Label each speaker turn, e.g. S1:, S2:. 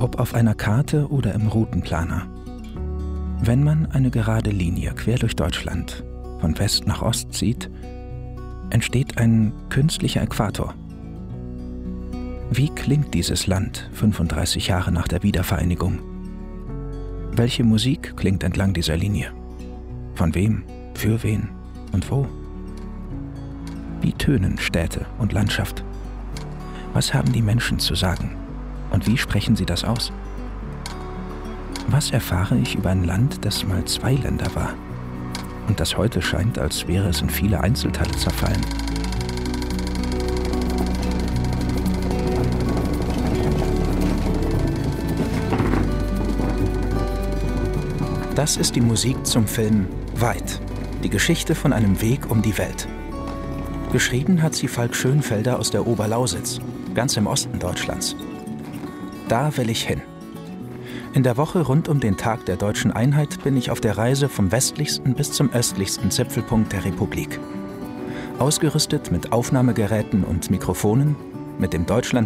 S1: ob auf einer Karte oder im Routenplaner. Wenn man eine gerade Linie quer durch Deutschland von West nach Ost zieht, entsteht ein künstlicher Äquator. Wie klingt dieses Land 35 Jahre nach der Wiedervereinigung? Welche Musik klingt entlang dieser Linie? Von wem, für wen und wo? Wie tönen Städte und Landschaft? Was haben die Menschen zu sagen? Und wie sprechen sie das aus? Was erfahre ich über ein Land, das mal 2 Länder war und das heute scheint, als wäre es in viele Einzelteile zerfallen? Das ist die Musik zum Film Weit, die Geschichte von einem Weg um die Welt. Geschrieben hat sie Falk Schönfelder aus der Oberlausitz, ganz im Osten Deutschlands. Da will ich hin. In der Woche rund um den Tag der Deutschen Einheit bin ich auf der Reise vom westlichsten bis zum östlichsten Zipfelpunkt der Republik. Ausgerüstet mit Aufnahmegeräten und Mikrofonen, mit dem Deutschland